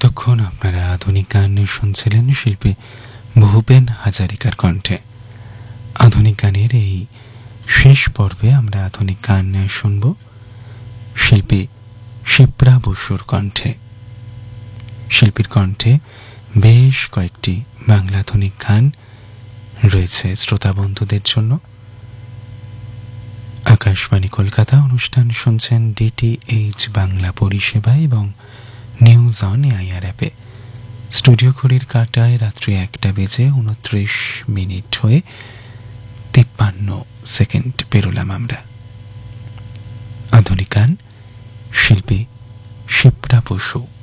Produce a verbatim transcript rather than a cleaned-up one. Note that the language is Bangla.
এতক্ষণ আপনারা আধুনিক গান শুনছিলেন শিল্পী ভূপেন হাজারিকার কণ্ঠে। আধুনিক গানের এই শেষ পর্বে আমরা আধুনিক গান শুনব শিল্পী শিপ্রা বসুর কণ্ঠে। শিল্পীর কণ্ঠে বেশ কয়েকটি বাংলা আধুনিক গান রয়েছে শ্রোতা বন্ধুদের জন্য। আকাশবাণী কলকাতা অনুষ্ঠান শুনছেন ডিটিএইচ বাংলা পরিষেবা এবং নিউজ অন এআইআর অ্যাপে। স্টুডিও ঘড়ির কাঁটায় রাত্রি একটা বেজে উনত্রিশ মিনিট হয়ে তিপ্পান্ন সেকেন্ড পেরোলাম আমরা। আধুনিক গান শিল্পী শিপ্রা বসু।